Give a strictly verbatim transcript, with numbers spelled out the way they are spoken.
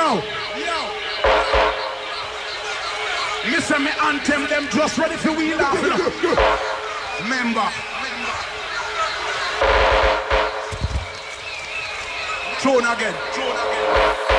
Yo, yo. Listen, me anthem them just ready for we laugh. Remember. Throne again. Throne again.